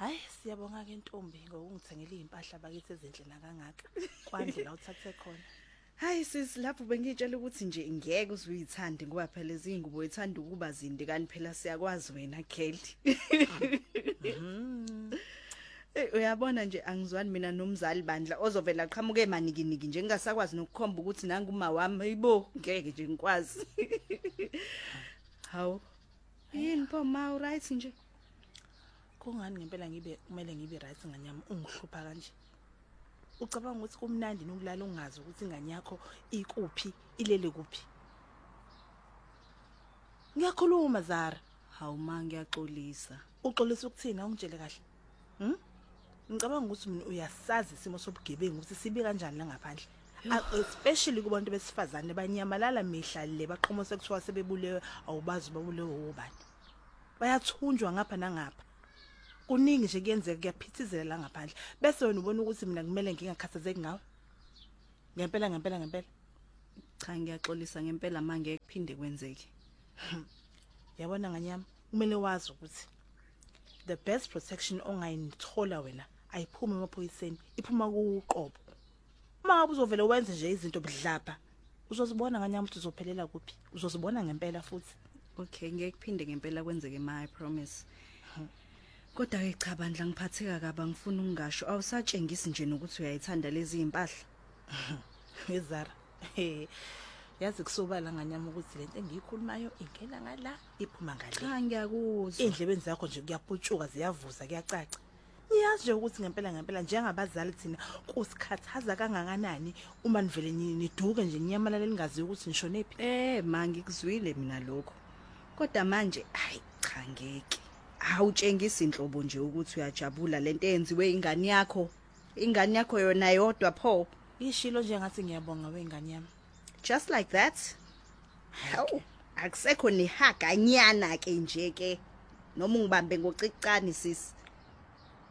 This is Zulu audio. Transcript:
Hayi siyabonga ke ntombi ngokungithengela impahla bakithi ezinhle nakangaka. Kwandle la uthathe khona. Hayi sis lapho bengitshela ukuthi nje ngeke uzuyithande ngoba phela izingubo uyithanda ukuba zinde kanti phela siyakwazi wena Kelly. Uyabona nje angizwani mina nomzali bandla ozovela aqhamuke manikiniki nje ngingasakwazi nokukhomba ukuthi nanguma wami hayibo ngeke nje ngikwazi. Hawu. Yini pho ma right nje? Kungani ngempela kumele ngibe right nganyama ungihlupha kanje. Ucabanga ukuthi kumnandi nokulala ungazi ukuthi ingane yakho ikuphi ilele kuphi. Ngiyakhuluma Zara. Hawu ma ngiyaxolisa. Uxolisa ukuthina ungitshele kahle. Ngicabanga ukuthi mina uyasazi isimo sobugebengu ukuthi sibe kanjani la ngaphandle. Especially kubantu besifazane banyamalala mihla le baqhomo sekuthiwa sebebulewe awubazi babulewe obani. Bayathunjwa ngapha nangapha. Kuningi nje kuyenzeka kuyaphithizela la ngaphandle bese wena ubona ukuthi mina kumele ngingakhathazeki ngawe. Ngempela. Cha ngiyaxolisa ngempela manje kuphinde kwenzeke. Yabona nganyama kumele wazi ukuthi the best protection ongayithola wena ayiphumi emaphoyiseni iphuma kuqobo. Uma ngabe uzovela wenze nje izinto bidlapha uzozibona nganyama ukuthi uzophelela kuphi uzozibona ngempela futhi. Okay ngeke kuphinde ngempela kwenzeke ma I promise. Kodwa ke cha bandla ngiphatheka kabi ngifuna ukungasho awusatshengisi nje nokuthi uyayithanda lezi impahla. Ezara yazi kusobala nganyama ukuthi lento engiyikhulumayo ingena ngala iphuma ngale. Cha ngiyakuzwa. Indlebeni zakho nje kuyaputshuka ziyavuza kuyacaca. Niyazi nje ukuthi ngempela njengabazali thina kusikhathaza kangakanani uma nivele niduke nje nyamalala lingazi ukuthi nishonephi. Ma ngikuzwile mina lokho. Kodwa manje hayi cha ngeke. Awutshengisa inhlobo nje ukuthi uyajabula lento eyenziwe ingane yakho. Ingane yakho yona yodwa pho. Ishilo nje ngathi ngiyabonga wengane yami. Just like that. Hawu akusekho nehaganyana ke nje ke noma ungibambe ngocicane sisi.